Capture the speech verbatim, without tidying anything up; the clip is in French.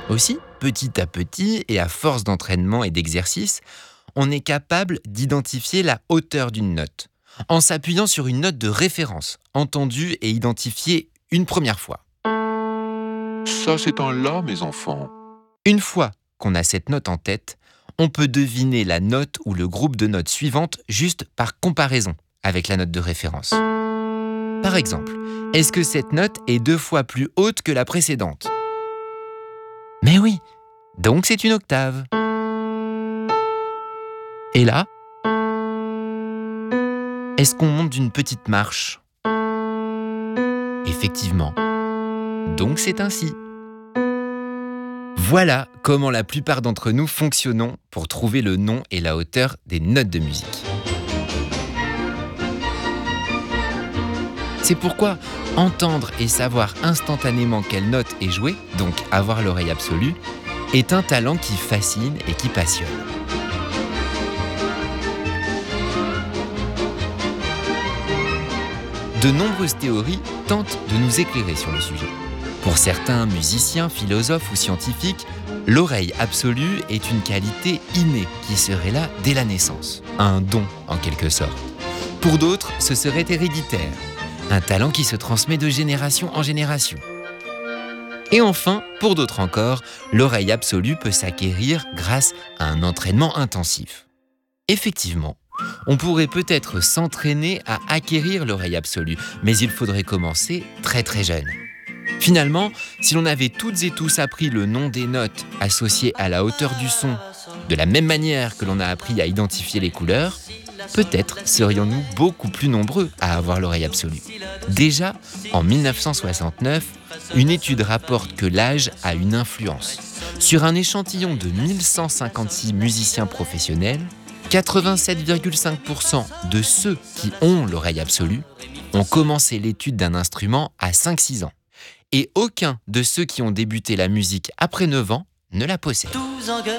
Aussi, petit à petit et à force d'entraînement et d'exercice, on est capable d'identifier la hauteur d'une note, en s'appuyant sur une note de référence, entendue et identifiée une première fois. Ça, c'est un La, mes enfants. Une fois qu'on a cette note en tête, on peut deviner la note ou le groupe de notes suivantes juste par comparaison avec la note de référence. Par exemple, est-ce que cette note est deux fois plus haute que la précédente ? Mais oui, donc c'est une octave. Et là, est-ce qu'on monte d'une petite marche ? Effectivement. Donc c'est ainsi. Voilà comment la plupart d'entre nous fonctionnons pour trouver le nom et la hauteur des notes de musique. C'est pourquoi entendre et savoir instantanément quelle note est jouée, donc avoir l'oreille absolue, est un talent qui fascine et qui passionne. De nombreuses théories tentent de nous éclairer sur le sujet. Pour certains musiciens, philosophes ou scientifiques, l'oreille absolue est une qualité innée qui serait là dès la naissance, un don en quelque sorte. Pour d'autres, ce serait héréditaire, un talent qui se transmet de génération en génération. Et enfin, pour d'autres encore, l'oreille absolue peut s'acquérir grâce à un entraînement intensif. Effectivement, on pourrait peut-être s'entraîner à acquérir l'oreille absolue, mais il faudrait commencer très très jeune. Finalement, si l'on avait toutes et tous appris le nom des notes associées à la hauteur du son, de la même manière que l'on a appris à identifier les couleurs, peut-être serions-nous beaucoup plus nombreux à avoir l'oreille absolue. Déjà, en dix-neuf cent soixante-neuf, une étude rapporte que l'âge a une influence. Sur un échantillon de mille cent cinquante-six musiciens professionnels, quatre-vingt-sept virgule cinq pour cent de ceux qui ont l'oreille absolue ont commencé l'étude d'un instrument à cinq six ans. Et aucun de ceux qui ont débuté la musique après neuf ans ne la possède.